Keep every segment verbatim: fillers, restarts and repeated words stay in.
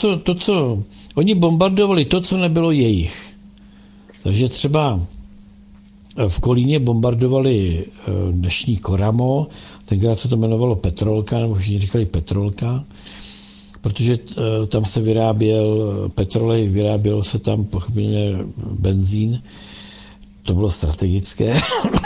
co, to, co... Oni bombardovali to, co nebylo jejich. Takže třeba v Kolíně bombardovali dnešní Koramo, tenkrát se to jmenovalo Petrolka, nebo všichni říkali Petrolka, protože tam se vyráběl petrolej, vyrábělo se tam pochopitelně benzín, to bylo strategické.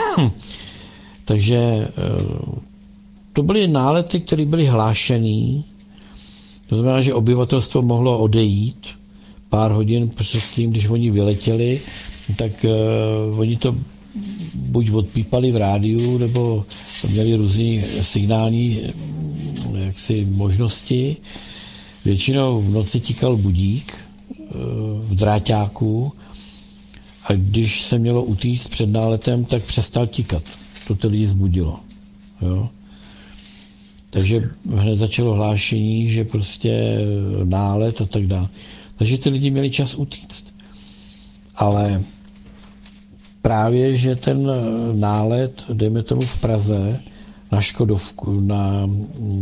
Takže to byly nálety, které byly hlášený. To znamená, že obyvatelstvo mohlo odejít pár hodin předtím, když oni vyletěli, tak uh, oni to buď odpípali v rádiu, nebo měli různý signální jaksi možnosti. Většinou v noci tikal budík uh, v dráťáku a když se mělo utíct před náletem, tak přestal tikat. To ty lidi zbudilo. Jo? Takže hned začalo hlášení, že prostě nálet a tak dále. Takže ty lidi měli čas utíct. Ale právě, že ten nálet, dejme tomu v Praze, na Škodovku, na,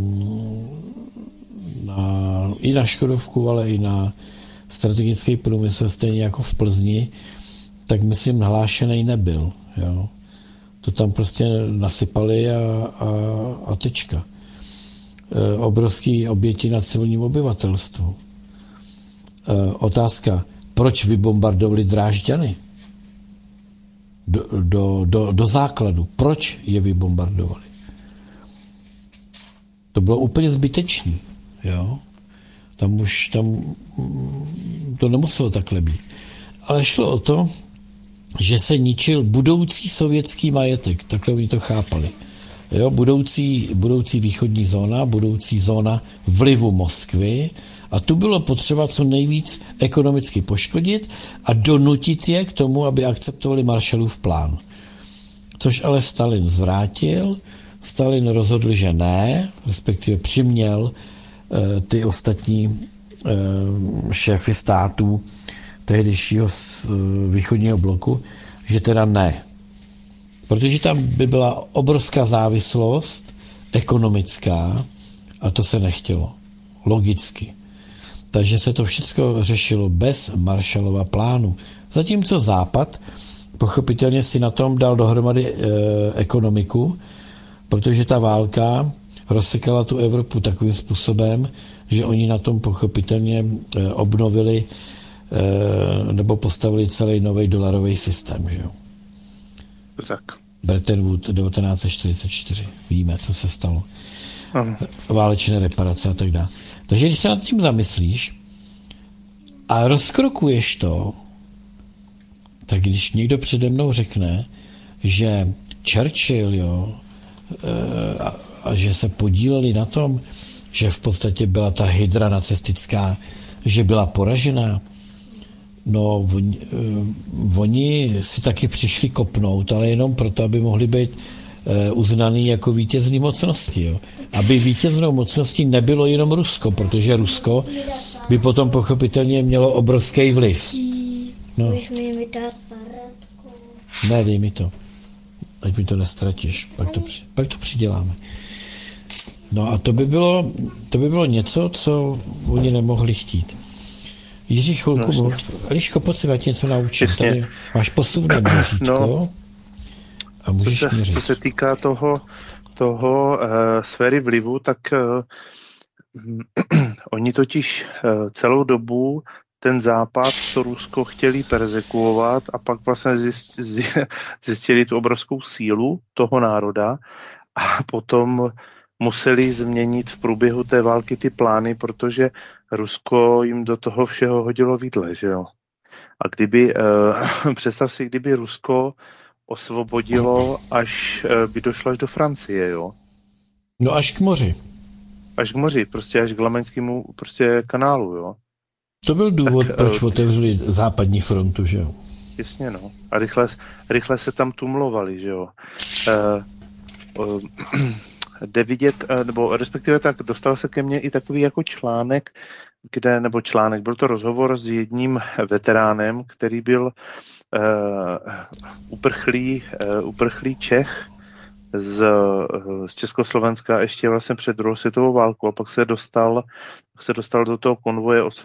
na, i na Škodovku, ale i na strategický průmysl, stejně jako v Plzni, tak myslím hlášený nebyl. Jo. To tam prostě nasypali a, a, a tečka. E, obrovský oběti na civilním obyvatelstvu. E, otázka, proč vybombardovali Drážďany? Do, do, do, do základu. Proč je vybombardovali? To bylo úplně zbytečný. Jo? Tam už tam to nemuselo takhle být. Ale šlo o to, že se ničil budoucí sovětský majetek. Takhle oni to chápali. Jo? Budoucí, budoucí východní zóna, budoucí zóna vlivu Moskvy. A tu bylo potřeba co nejvíc ekonomicky poškodit a donutit je k tomu, aby akceptovali Marshallův plán. Což ale Stalin zvrátil. Stalin rozhodl, že ne, respektive přiměl e, ty ostatní e, šéfy států tehdejšího e, východního bloku, že teda ne. Protože tam by byla obrovská závislost ekonomická a to se nechtělo. Logicky. Takže se to všechno řešilo bez Marshallova plánu. Zatímco Západ pochopitelně si na tom dal dohromady e, ekonomiku, protože ta válka rozsekala tu Evropu takovým způsobem, že oni na tom pochopitelně e, obnovili e, nebo postavili celý nový dolarový systém. Že jo? Tak. Bretton Woods devatenáct set čtyřicet čtyři. Víme, co se stalo. Aha. Válečné reparace a tak dále. Takže když se nad tím zamyslíš a rozkrokuješ to, tak když někdo přede mnou řekne, že Churchill, jo, a, a že se podíleli na tom, že v podstatě byla ta hydra nacistická, že byla poražená, no oni, oni si taky přišli kopnout, ale jenom proto, aby mohli být uznaný jako vítězný mocnosti. Jo. Aby vítěznou mocností nebylo jenom Rusko, protože Rusko by potom pochopitelně mělo obrovský vliv. No. Ne, dej mi to. Ať mi to nestratíš. Pak to, při, pak to přiděláme. No a to by bylo, to by bylo něco, co oni nemohli chtít. Jiří, chvilku mluv. Eliško, pojď si, ať něco naučím. Tady máš posuvné měřítko. No. A můžeš co, se, co se týká toho, toho uh, sféry vlivu, tak uh, oni totiž uh, celou dobu ten Západ, to Rusko chtěli perzekuovat a pak vlastně zjistili, zjistili tu obrovskou sílu toho národa a potom museli změnit v průběhu té války ty plány, protože Rusko jim do toho všeho hodilo vidle, že jo. A kdyby, uh, představ si, kdyby Rusko osvobodilo, až by došlo až do Francie, jo? No až k moři. Až k moři, prostě až k Lamaňskému prostě kanálu, jo? To byl důvod, tak, proč uh, otevřeli západní frontu, že jo? Jasně, no. A rychle, rychle se tam tumlovali, že jo? Uh, uh, jde vidět, uh, nebo respektive tak dostal se ke mně i takový jako článek, kde, nebo článek, byl to rozhovor s jedním veteránem, který byl Uh, uprchlý, uh, uprchlý Čech z, uh, z Československa ještě vlastně před druhou světovou válkou a pak se dostal, se dostal do toho konvoje